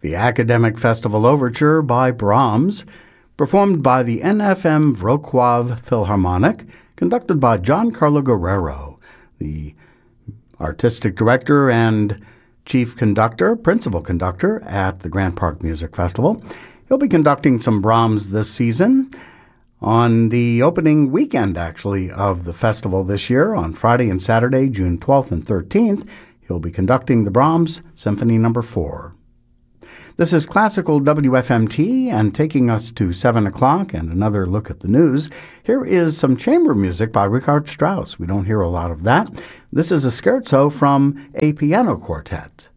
The Academic Festival Overture by Brahms, performed by the NFM Wrocław Philharmonic, conducted by Giancarlo Guerrero, the artistic director and chief conductor, principal conductor at the Grant Park Music Festival. He'll be conducting some Brahms this season on the opening weekend, actually, of the festival this year. On Friday and Saturday, June 12th and 13th, he'll be conducting the Brahms Symphony No. 4. This is Classical WFMT, and taking us to 7 o'clock and another look at the news, here is some chamber music by Richard Strauss. We don't hear a lot of that. This is a scherzo from a piano quartet.